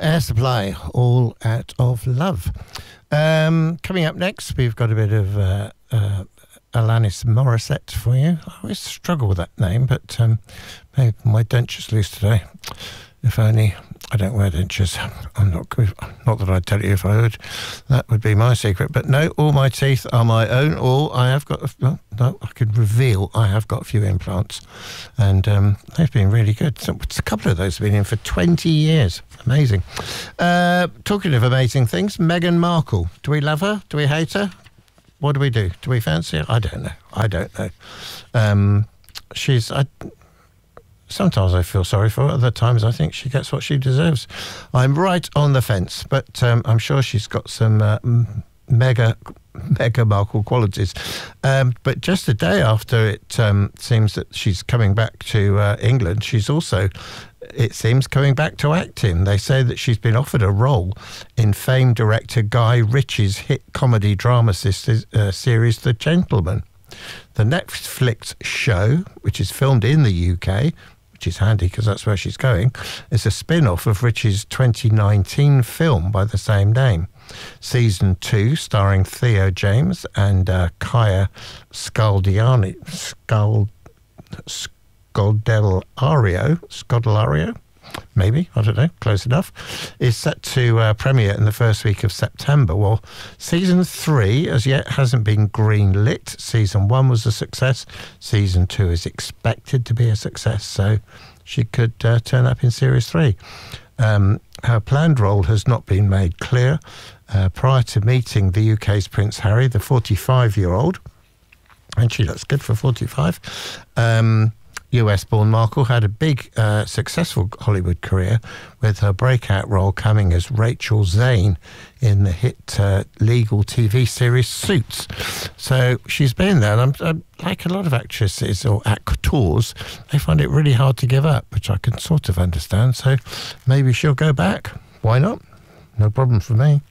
Air Supply, All Out of Love. Coming up next, we've got a bit of Alanis Morissette for you. I always struggle with that name, but maybe my denture's loose today. If only I don't wear dentures. I'm not good. Not that I'd tell you if I would. That would be my secret. But no, all my teeth are my own. All I have got, well, no, I could reveal I have got a few implants, and they've been really good. So a couple of those have been in for 20 years. Amazing. Talking of amazing things, Meghan Markle. Do we love her? Do we hate her? What do we do? Do we fancy her? I don't know. Sometimes I feel sorry for her. Other times I think she gets what she deserves. I'm right on the fence, but I'm sure she's got some mega Markle qualities. But just a day after it seems that she's coming back to England, she's also, it seems, coming back to acting. They say that she's been offered a role in famed director Guy Ritchie's hit comedy drama series The Gentleman. The Netflix show, which is filmed in the UK, which is handy because that's where she's going, is a spin-off of Ritchie's 2019 film by the same name. Season 2, starring Theo James and Kaya Scodelario, maybe, I don't know, close enough, is set to premiere in the first week of September. Well, Season 3 as yet hasn't been green-lit. Season 1 was a success. Season 2 is expected to be a success, so she could turn up in Series 3. Her planned role has not been made clear. Prior to meeting the UK's Prince Harry, the 45-year-old, and she looks good for 45, US-born Markle had a big, successful Hollywood career, with her breakout role coming as Rachel Zane in the hit legal TV series Suits. So she's been there, and like a lot of actresses or actors, they find it really hard to give up, which I can sort of understand. So maybe she'll go back. Why not? No problem for me.